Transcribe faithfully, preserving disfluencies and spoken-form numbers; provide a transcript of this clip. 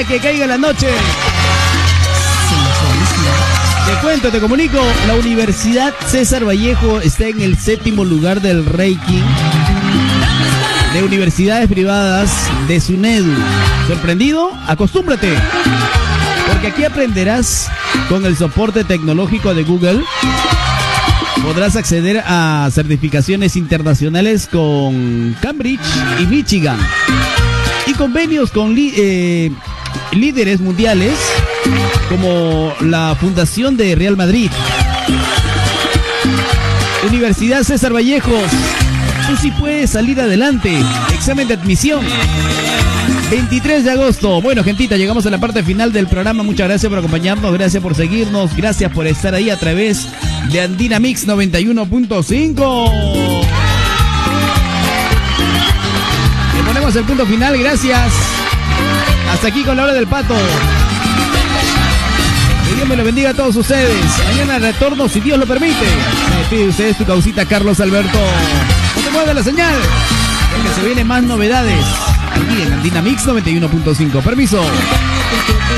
hasta que caiga la noche. Te cuento, te comunico, la Universidad César Vallejo está en el séptimo lugar del ranking de universidades privadas de SUNEDU. ¿Sorprendido? Acostúmbrate, porque aquí aprenderás con el soporte tecnológico de Google. Podrás acceder a certificaciones internacionales con Cambridge y Michigan y convenios con eh, líderes mundiales como la Fundación de Real Madrid. Universidad César Vallejos, tú sí puedes salir adelante. Examen de admisión veintitrés de agosto. Bueno, gentita, llegamos a la parte final del programa. Muchas gracias por acompañarnos, gracias por seguirnos, gracias por estar ahí a través de Andina Mix noventa y uno punto cinco. Le ponemos el punto final, gracias. Hasta aquí con la hora del pato. Que Dios me lo bendiga a todos ustedes. Mañana retorno si Dios lo permite. Me despide de ustedes tu causita Carlos Alberto. No te muevas la señal, porque se vienen más novedades aquí en Andina Mix noventa y uno punto cinco. Permiso.